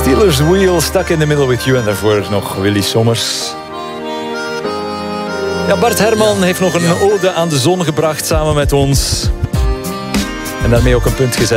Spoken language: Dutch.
Steelers Wheel, Stuck in the Middle with You. En daarvoor nog Willy Sommers. Ja, Bart Herman heeft nog een ode aan de zon gebracht samen met ons. En daarmee ook een punt gezet